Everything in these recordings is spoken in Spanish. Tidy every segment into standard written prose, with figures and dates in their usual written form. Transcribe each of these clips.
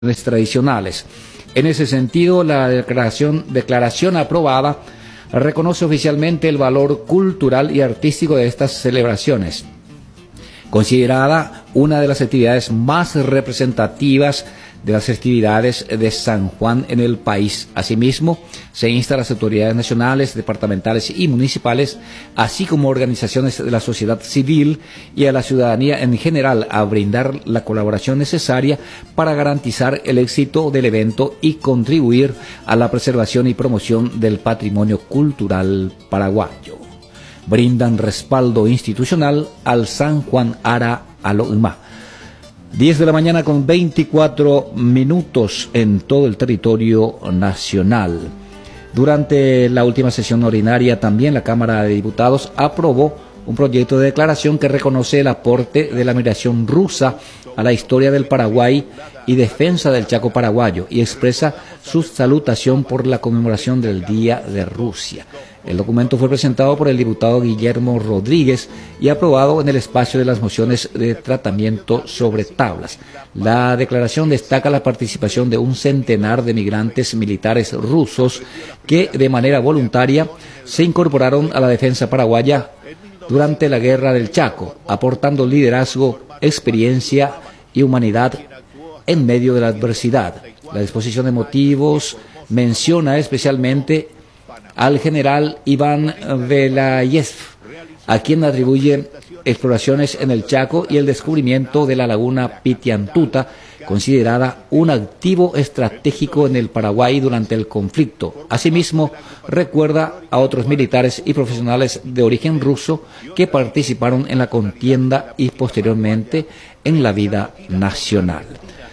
tradicionales. En ese sentido, la declaración aprobada reconoce oficialmente el valor cultural y artístico de estas celebraciones, considerada una de las actividades más representativas de las festividades de San Juan en el país. Asimismo, se insta a las autoridades nacionales, departamentales y municipales, así como organizaciones de la sociedad civil y a la ciudadanía en general, a brindar la colaboración necesaria para garantizar el éxito del evento y contribuir a la preservación y promoción del patrimonio cultural paraguayo. Brindan respaldo institucional al San Juan Ara Aloima. 10 de la mañana con 24 minutos en todo el territorio nacional. Durante la última sesión ordinaria también la Cámara de Diputados aprobó un proyecto de declaración que reconoce el aporte de la migración rusa a la historia del Paraguay y defensa del Chaco paraguayo y expresa su salutación por la conmemoración del Día de Rusia. El documento fue presentado por el diputado Guillermo Rodríguez y aprobado en el espacio de las mociones de tratamiento sobre tablas. La declaración destaca la participación de un centenar de migrantes militares rusos que de manera voluntaria se incorporaron a la defensa paraguaya durante la Guerra del Chaco, aportando liderazgo, experiencia y humanidad en medio de la adversidad. La exposición de motivos menciona especialmente al general Iván Velayev, a quien atribuye exploraciones en el Chaco y el descubrimiento de la laguna Pitiantuta, considerada un activo estratégico en el Paraguay durante el conflicto. Asimismo, recuerda a otros militares y profesionales de origen ruso que participaron en la contienda y posteriormente en la vida nacional.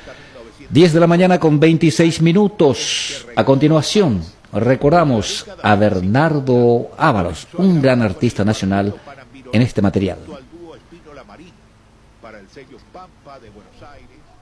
10 de la mañana con 26 minutos. A continuación, recordamos a Bernardo Ávalos, un gran artista nacional en este material. Para el sello Pampa de Buenos Aires.